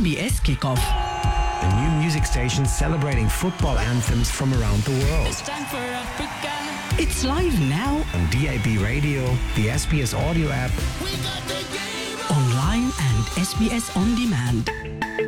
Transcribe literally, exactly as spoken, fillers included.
B S Kickoff. A new music station celebrating football anthems from around the world. It's live now On D A B Radio, the S B S audio app, online and S B S On Demand.